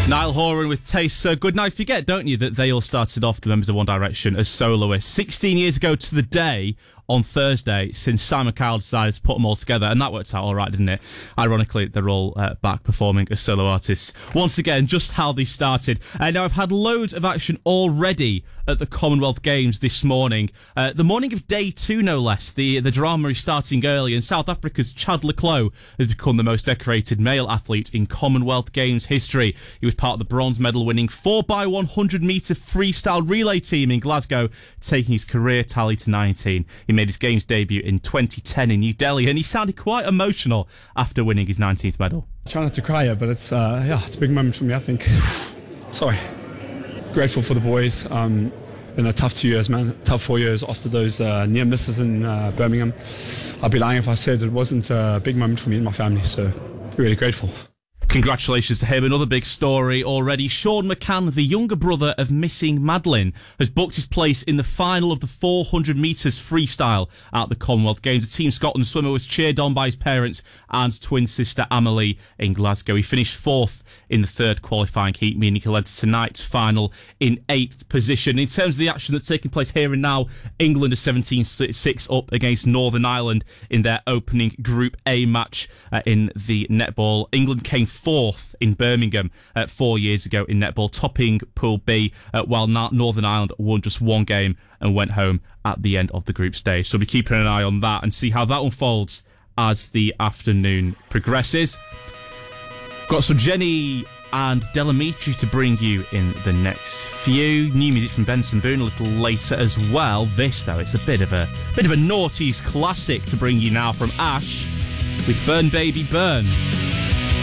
Niall Horan with Taste So Good. Now, you forget, don't you, that they all started off, the members of One Direction, as soloists 16 years ago to the day on Thursday, since Simon Cowell decided to put them all together, and that worked out all right, didn't it? Ironically, they're all back performing as solo artists. Once again, just how they started. Now, I've had loads of action already at the Commonwealth Games this morning. The morning of day 2, no less. The drama is starting early, and South Africa's Chad le Clos has become the most decorated male athlete in Commonwealth Games history. He was part of the bronze medal-winning 4x100-metre freestyle relay team in Glasgow, taking his career tally to 19. He made his Games debut in 2010 in New Delhi, and he sounded quite emotional after winning his 19th medal. I try not to cry here, but it's a big moment for me, I think. Sorry. Grateful for the boys. Been a tough 2 years, man. Tough 4 years after those near misses in Birmingham. I'd be lying if I said it wasn't a big moment for me and my family, so really grateful. Congratulations to him. Another big story already. Sean McCann, the younger brother of missing Madeline, has booked his place in the final of the 400 metres freestyle at the Commonwealth Games. The Team Scotland swimmer was cheered on by his parents and twin sister Amelie in Glasgow. He finished 4th in the 3rd qualifying heat, meaning he'll enter tonight's final in 8th position. In terms of the action that's taking place here and now, England are 17-6 up against Northern Ireland in their opening Group A match in the netball. England came 4th in Birmingham 4 years ago in netball, topping Pool B, while Northern Ireland won just one game and went home at the end of the group stage. So we'll be keeping an eye on that and see how that unfolds as the afternoon progresses. Got some Jenny and Delamitri to bring you in the next few. New music from Benson Boone a little later as well. This, though, it's a bit of a noughties classic to bring you now from Ash with Burn Baby Burn.